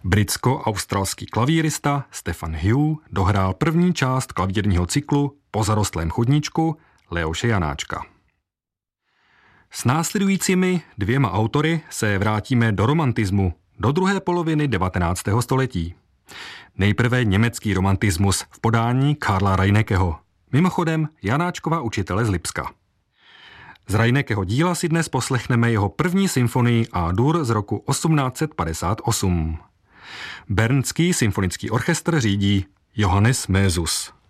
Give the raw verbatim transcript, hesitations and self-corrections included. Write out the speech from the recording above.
Britsko-australský klavírista Stefan Hugh dohrál první část klavírního cyklu Po zarostlém chodníčku Leoše Janáčka. S následujícími dvěma autory se vrátíme do romantismu, do druhé poloviny devatenáctého století. Nejprve německý romantismus v podání Karla Reinekeho, mimochodem Janáčkova učitele z Lipska. Z Reinekeho díla si dnes poslechneme jeho první symfonii A-dur z roku osmnáct set padesát osm. Bernský symfonický orchestr řídí Johannes Mösus.